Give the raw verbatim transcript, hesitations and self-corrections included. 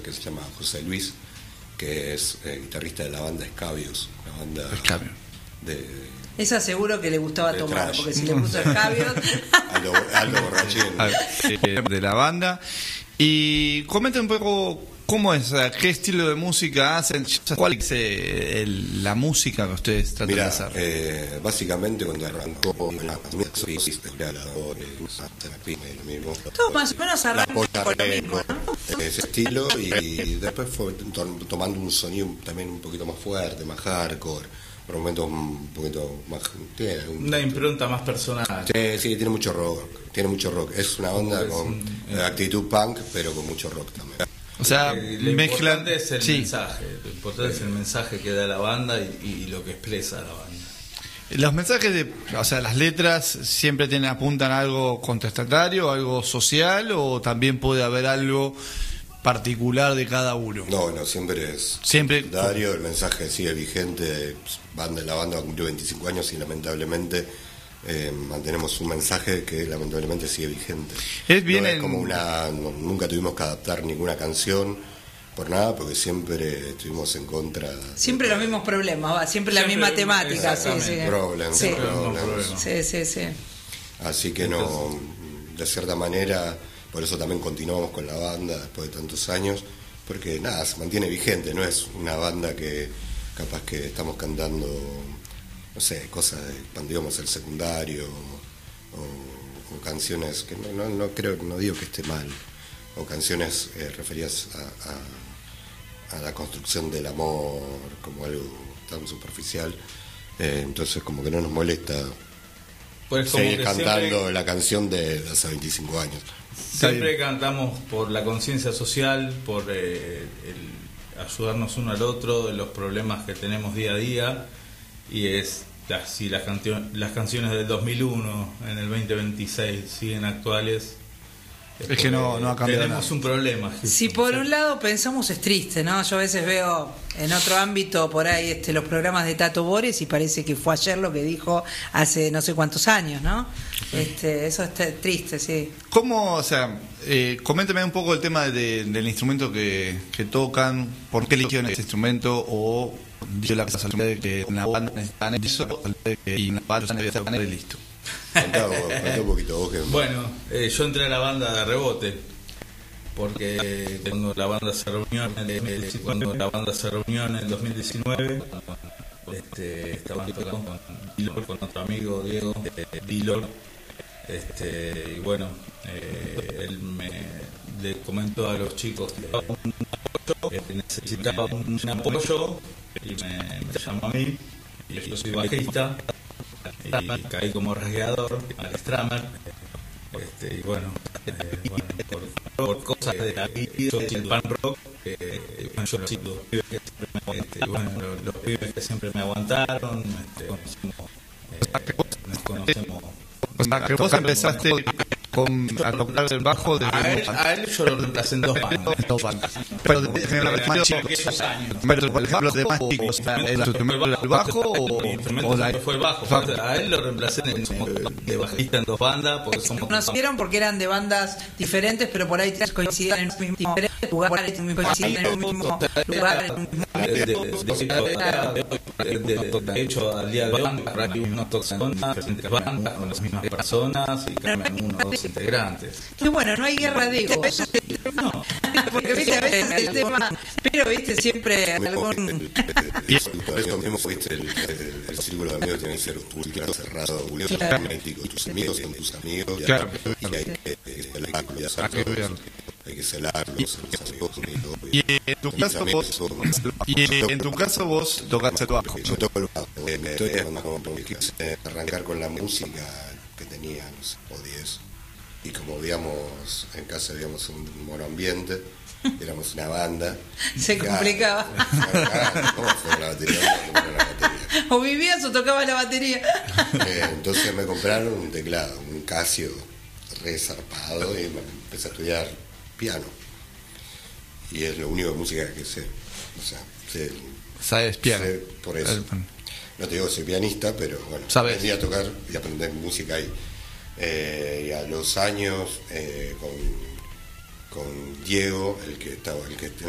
que se llama José Luis, que es eh, guitarrista de la banda Escabios, la banda Escabio. de... Esa seguro que le gustaba de tomar, trash. porque si le puso Escabios... Aldo, Aldo Borrachín. De la banda. Y comenta un poco cómo es, qué estilo de música hacen, cuál es eh, el, la música que ustedes tratan Mirá, de hacer. eh, básicamente cuando arrancó la Todo más o menos arranca con lo mismo, ¿no? ese estilo, y después fue to- tomando un sonido también un poquito más fuerte, más hardcore, por momentos un poquito más... Tiene un- Una impronta más personal. Sí, sí, tiene mucho rock, tiene mucho rock. Es una onda Es con un- eh, actitud punk, pero con mucho rock también. O sea, Eh, lo mezclan. importante es el Sí. mensaje, lo importante es el mensaje que da la banda y, y lo que expresa la banda. Los mensajes de, o sea, las letras siempre tienen, apuntan a algo contestatario, algo social, o también puede haber algo particular de cada uno. No, no, siempre es Siempre. Dario, el mensaje sigue vigente. Banda, la banda cumplió veinticinco años y lamentablemente eh, mantenemos un mensaje que lamentablemente sigue vigente. Es bien No es en- como una, no- nunca tuvimos que adaptar ninguna canción por nada, porque siempre estuvimos en contra. Siempre los mismos problemas, va, siempre la Siempre misma temática, sí, sí. exactamente. Problems, Sí. problems. Sí, sí, sí. Así que no, de cierta manera, por eso también continuamos con la banda después de tantos años, porque nada, se mantiene vigente, no es una banda que capaz que estamos cantando, no sé, cosas de cuando íbamos al secundario, o, o canciones que no, no, no creo, no digo que esté mal, o canciones eh, referidas a, a, a la construcción del amor como algo tan superficial, eh, entonces como que no nos molesta Pues como seguir que cantando siempre, la canción de, de hace veinticinco años. siempre cantamos por la conciencia social, por eh, el ayudarnos uno al otro, de los problemas que tenemos día a día, y es las- si las, cancio- las canciones del dos mil uno en el veinte veintiséis siguen actuales, Es que no- no ha cambiado tenemos nada. un problema. Si por un lado pensamos es triste, ¿no? Yo a veces veo en otro ámbito por ahí este, los programas de Tato Bores y parece que fue ayer lo que dijo hace no sé cuántos años, ¿no? Este, eso es t- triste, sí. ¿Cómo, o sea, eh, coméntame un poco el tema de- del instrumento que, que tocan, por qué eligieron ese instrumento, o dio la casualidad de que una banda está en eso y una banda está en listo. Contá vos, contá un poquito vos que... Bueno, eh, yo entré a la banda de rebote porque cuando la banda se reunió en el, cuando la banda se reunió en el dos mil diecinueve, este, estaban tocando con Dillor, con otro amigo Diego eh, Dillor, este, y bueno, eh, él me le comentó a los chicos que eh, necesitaba un, un apoyo y me, me llamó a mí, y yo soy bajista y caí como rasgueador al Stramer, este, y bueno, eh, bueno por, por cosas de la vida del pan rock, eh, bueno, yo los chicos, este, y bueno, los, los pibes que siempre me aguantaron, este, conocemos, eh, nos conocemos. O sea, que vos empezaste con, a tocar el bajo desde A él, a él yo lo reemplacé en dos bandas. dos bandas. Pero desde los más chicos. Esos años. Pero, por ejemplo, los demás chicos, ¿era su instrumento el bajo o, Mi instrumento o la- siempre fue el bajo. A él lo reemplacé en, de bajista en dos bandas porque somos Conocieron porque eran de bandas diferentes, pero por ahí coincidían en un mismo lugar, coincidían en un mismo lugar, en un mismo de, de, de, de, de, de hecho al día de hoy no tocan con diferentes bandas con las mismas personas y cambian uno o dos integrantes. Que bueno, no hay guerra de egos. No, Porque viste, a veces el tema, pero viste siempre algún... Por eso mismo, viste, el, el, el círculo de amigos tiene que ser ultra cerrado, ultra hermético. Tus amigos son tus amigos, y Claro. y hay que celarlos, Hay que cuidarlo. hay que celarlos, los amigos conmigo. Y en tu caso vos, y en tu caso vos tocaste el bajo. Yo toco el bajo, eh, estoy como porque quise arrancar con la música que tenía, no sé, o diez. Y como vivíamos, en casa vivíamos un monoambiente, éramos una banda. Se Claro, complicaba. claro, ¿cómo fue la batería? ¿Cómo fue la batería? O vivías o tocabas la batería. Eh, entonces me compraron un teclado, un Casio re zarpado, y me empecé a estudiar piano. Y es lo único de música que sé. O sea, sé, Sabes piano. sé por eso. No te digo que soy pianista, pero bueno, Sabes. aprendí a tocar y aprender música ahí. Eh, y a los años, eh, con, con Diego, el que estaba, el que en